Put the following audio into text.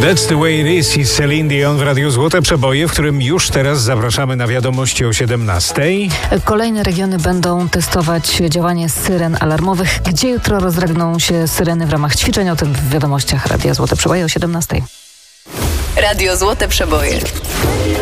That's the way it is i Celine Dion w Radiu Złote Przeboje, w którym już teraz zapraszamy na wiadomości o 17:00. Kolejne regiony będą testować działanie syren alarmowych. Gdzie jutro rozregną się syreny w ramach ćwiczeń? O tym w wiadomościach Radia Złote Przeboje o 17:00. Radio Złote Przeboje.